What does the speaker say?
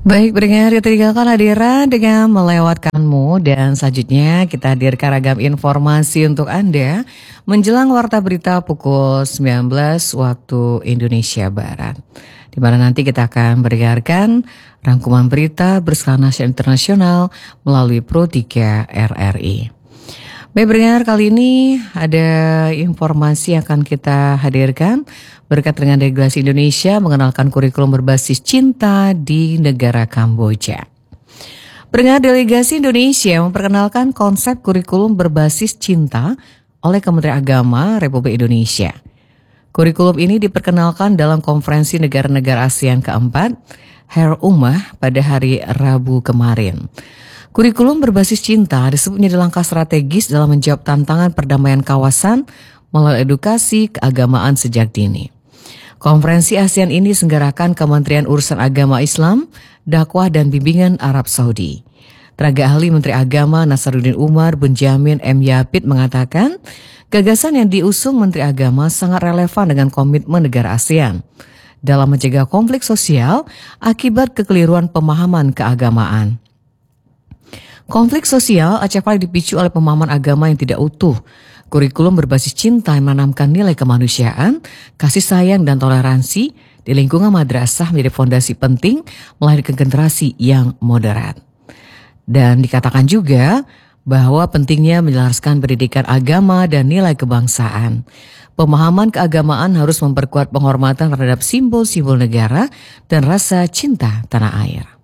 Baik, pendengar ketinggalkan hadiran dengan melewatkanmu dan selanjutnya kita hadirkan ragam informasi untuk Anda menjelang warta berita pukul 19 waktu Indonesia Barat. Di mana nanti kita akan mendengarkan rangkuman berita berskala nasional internasional melalui Pro 3 RRI. Baik pendengar, kali ini ada informasi yang akan kita hadirkan berkat dengan delegasi Indonesia mengenalkan kurikulum berbasis cinta di negara Kamboja. Pendengar, delegasi Indonesia memperkenalkan konsep kurikulum berbasis cinta oleh Kementerian Agama Republik Indonesia. Kurikulum ini diperkenalkan dalam konferensi negara-negara ASEAN keempat, Hair Ummah, pada hari Rabu kemarin. Kurikulum berbasis cinta disebut menjadi langkah strategis dalam menjawab tantangan perdamaian kawasan melalui edukasi keagamaan sejak dini. Konferensi ASEAN ini diselenggarakan Kementerian Urusan Agama Islam, Dakwah dan Bimbingan Arab Saudi. Tenaga ahli Menteri Agama Nasaruddin Umar Bunjamin M. Yapit mengatakan, gagasan yang diusung Menteri Agama sangat relevan dengan komitmen negara ASEAN dalam mencegah konflik sosial akibat kekeliruan pemahaman keagamaan. Konflik sosial acap kali dipicu oleh pemahaman agama yang tidak utuh. Kurikulum berbasis cinta yang menanamkan nilai kemanusiaan, kasih sayang dan toleransi di lingkungan madrasah menjadi fondasi penting melahirkan generasi yang moderat. Dan dikatakan juga bahwa pentingnya menjelaskan pendidikan agama dan nilai kebangsaan. Pemahaman keagamaan harus memperkuat penghormatan terhadap simbol-simbol negara dan rasa cinta tanah air.